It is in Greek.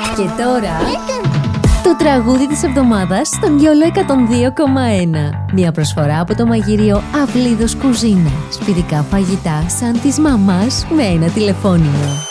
Και τώρα το τραγούδι της εβδομάδας στον YOLO 102,1. Μια προσφορά από το μαγείριο Αυλίδος Κουζίνα. Σπιτικά φαγητά σαν της μαμάς με ένα τηλεφώνημα.